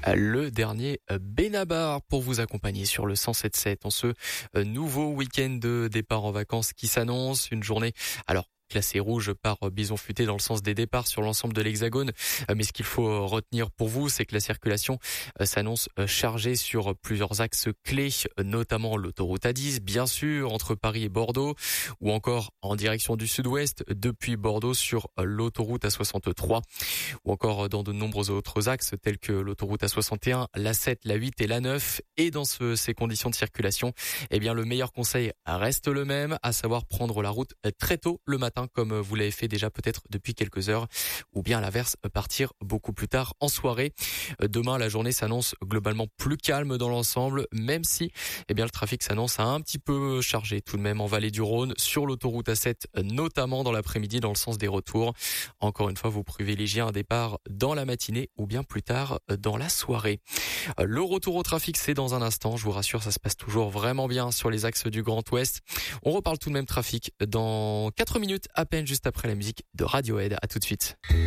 Le dernier Benabar pour vous accompagner sur le 107.7 en ce nouveau week-end de départ en vacances qui s'annonce. Une journée alors classé rouge par Bison Futé dans le sens des départs sur l'ensemble de l'Hexagone. Mais ce qu'il faut retenir pour vous, c'est que la circulation s'annonce chargée sur plusieurs axes clés, notamment l'autoroute A10, bien sûr, entre Paris et Bordeaux, ou encore en direction du sud-ouest depuis Bordeaux sur l'autoroute A63, ou encore dans de nombreux autres axes tels que l'autoroute A61, l'A7, l'A8 et l'A9. Et dans ces conditions de circulation, eh bien, le meilleur conseil reste le même, à savoir prendre la route très tôt le matin, comme vous l'avez fait déjà peut-être depuis quelques heures, ou bien à l'inverse, partir beaucoup plus tard en soirée. Demain, la journée s'annonce globalement plus calme dans l'ensemble, même si eh bien, le trafic s'annonce un petit peu chargé tout de même en vallée du Rhône, sur l'autoroute A7, notamment dans l'après-midi dans le sens des retours. Encore une fois, vous privilégiez un départ dans la matinée ou bien plus tard dans la soirée. Le retour au trafic, c'est dans un instant. Je vous rassure, ça se passe toujours vraiment bien sur les axes du Grand Ouest. On reparle tout de même trafic dans 4 minutes à peine, juste après la musique de Radiohead. À tout de suite.